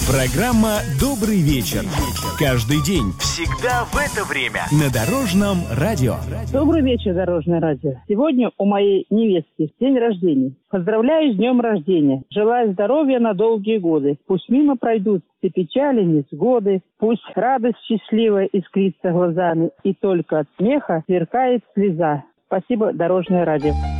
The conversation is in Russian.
Программа «Добрый вечер». Каждый день, всегда в это время на Дорожном радио. Добрый вечер, Дорожное радио. Сегодня у моей невестки день рождения. Поздравляю с днем рождения. Желаю здоровья на долгие годы. Пусть мимо пройдут все печали, невзгоды. Пусть радость счастливая искрится глазами. И только от смеха сверкает слеза. Спасибо, Дорожное радио.